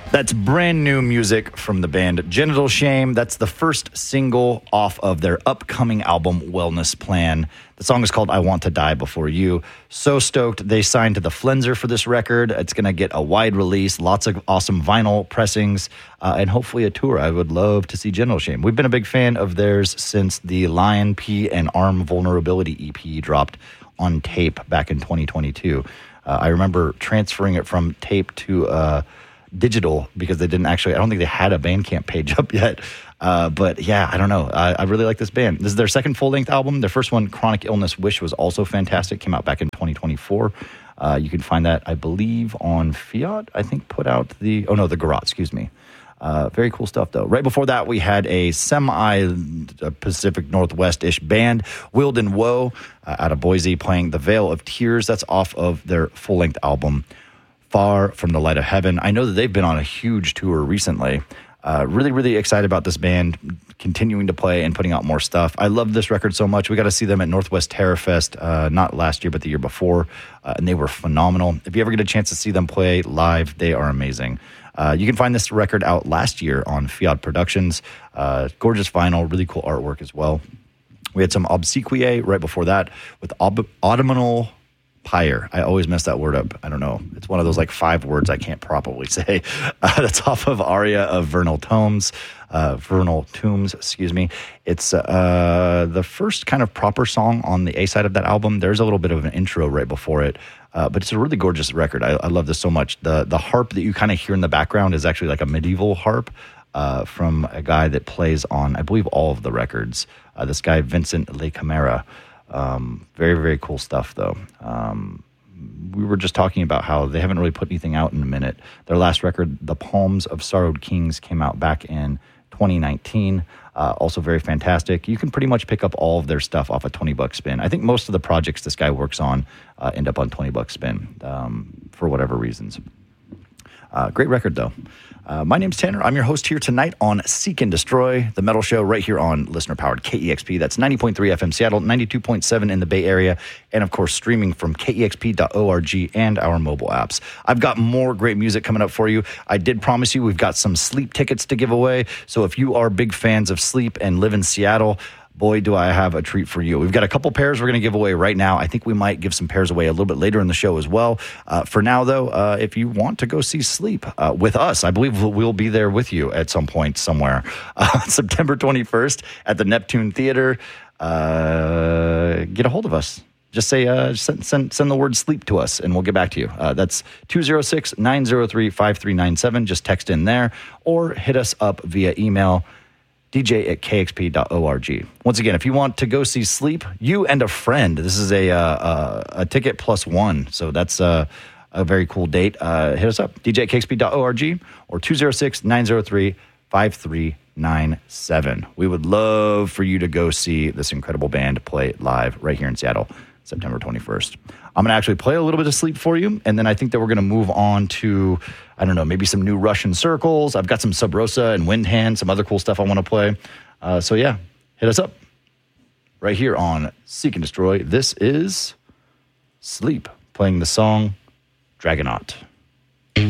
That's brand new music from the band Genital Shame. That's the first single off of their upcoming album, Wellness Plan. The song is called I Want to Die Before You. So stoked. They signed to the Flenser for this record. It's going to get a wide release, lots of awesome vinyl pressings, and hopefully a tour. I would love to see Genital Shame. We've been a big fan of theirs since the Lion, P, and Arm Vulnerability EP dropped on tape back in 2022. I remember transferring it from tape to digital because they didn't actually, I don't think they had a Bandcamp page up yet. But yeah, I don't know. I really like this band. This is their second full-length album. Their first one, Chronic Illness Wish, was also fantastic. Came out back in 2024. You can find that, I believe, on Fiat. I think put out the Garage, excuse me. Very cool stuff, though. Right before that, we had a semi-Pacific Northwest-ish band, Wild and Woe, out of Boise, playing The Veil of Tears. That's off of their full-length album, Far from the Light of Heaven. I know that they've been on a huge tour recently. Really, really excited about this band continuing to play and putting out more stuff. I love this record so much. We got to see them at Northwest Terror Fest, not last year, but the year before, and they were phenomenal. If you ever get a chance to see them play live, they are amazing. You can find this record out last year on Fiat Productions. Gorgeous vinyl, really cool artwork as well. We had some Obsequiae right before that with Autumnal Pyre. I always mess that word up. I don't know. It's one of those like 5 words I can't properly say. That's off of Aria of Vernal Tombs. Excuse me. It's the first kind of proper song on the A side of that album. There's a little bit of an intro right before it. But it's a really gorgeous record. I love this so much. The harp that you kind of hear in the background is actually like a medieval harp from a guy that plays on, I believe, all of the records. This guy, Vincent Le Camera. Very, very cool stuff, though. We were just talking about how they haven't really put anything out in a minute. Their last record, The Palms of Sorrowed Kings, came out back in 2019. Also very fantastic. You can pretty much pick up all of their stuff off a $20 spin. I think most of the projects this guy works on end up on $20 spin for whatever reasons. Great record, though. My name's Tanner. I'm your host here tonight on Seek and Destroy, the metal show right here on listener-powered KEXP. That's 90.3 FM Seattle, 92.7 in the Bay Area, and, of course, streaming from KEXP.org and our mobile apps. I've got more great music coming up for you. I did promise you we've got some Sleep tickets to give away, so if you are big fans of Sleep and live in Seattle, boy, do I have a treat for you. We've got a couple pairs we're going to give away right now. I think we might give some pairs away a little bit later in the show as well. For now, though, if you want to go see Sleep with us, I believe we'll be there with you at some point somewhere. September 21st at the Neptune Theater. Get a hold of us. Just say, send the word Sleep to us, and we'll get back to you. That's 206-903-5397. Just text in there, or hit us up via email, dj@kxp.org. Once again, if you want to go see Sleep, you and a friend, this is a ticket plus one, so that's a very cool date. Hit us up, dj@kxp.org, or 206-903-5397. We would love for you to go see this incredible band play live right here in Seattle, September 21st. I'm going to actually play a little bit of Sleep for you, and then I think that we're going to move on to, I don't know, maybe some new Russian Circles. I've got some Sub Rosa and Windhand, some other cool stuff I want to play. So yeah, hit us up right here on Seek and Destroy. This is Sleep, playing the song Dragonaut.